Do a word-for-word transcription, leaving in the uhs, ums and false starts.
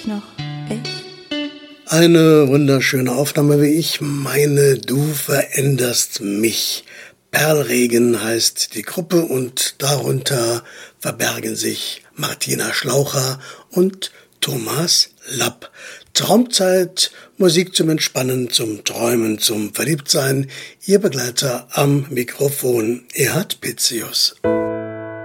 noch, ich? Eine wunderschöne Aufnahme, wie ich meine, du veränderst mich. Perlregen heißt die Gruppe und darunter verbergen sich Martina Schlaucher und Thomas Lapp. Traumzeit, Musik zum Entspannen, zum Träumen, zum Verliebtsein. Ihr Begleiter am Mikrofon, Erhard Pitzius.